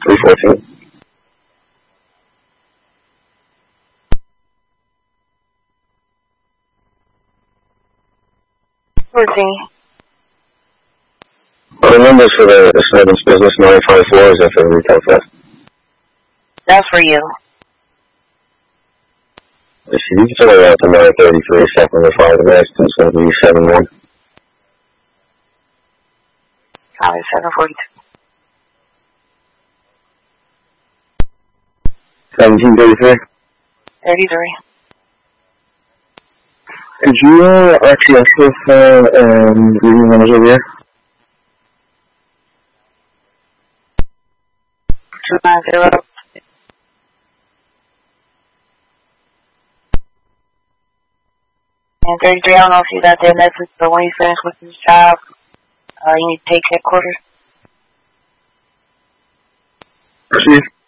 314. 14. The numbers for the Snowden's business 954 is that for retail theft? That's for you. Let's see, you can fill it out to 933, second to 5, the rest is going to be 71. Copy 742. 1733. 33. Could you RTS with reading numbers over here? 290. And 33, I don't know if you got that message, but when you finish with this job, you need to take headquarters. Chief.